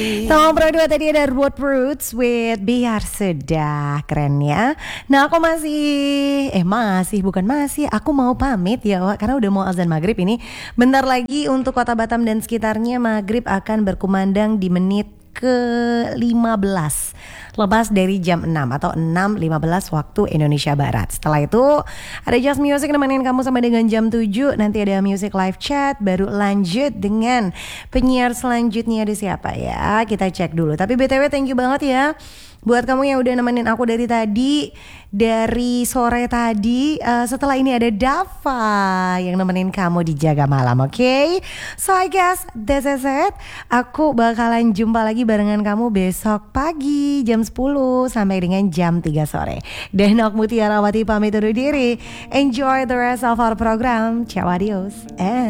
Nomor 2 tadi ada Road Roots with Biar Sudah. Keren ya. Nah aku aku mau pamit ya Wak, karena udah mau azan maghrib ini. Bentar lagi untuk kota Batam dan sekitarnya maghrib akan berkumandang di menit ke-15 lepas dari jam 6 atau 6.15 waktu Indonesia Barat. Setelah itu ada Just Music nemenin kamu sampai dengan jam 7. Nanti ada Music Live Chat, baru lanjut dengan penyiar selanjutnya ada siapa ya. Kita cek dulu. Tapi BTW thank you banget ya buat kamu yang udah nemenin aku dari tadi, dari sore tadi. Setelah ini ada Dava yang nemenin kamu di Jaga Malam, oke? So I guess this is it. Aku bakalan jumpa lagi barengan kamu besok pagi jam 10 sampai dengan jam 3 sore. Dan aku Mutiara Wati pamit undur diri. Enjoy the rest of our program. Ciao, adios. And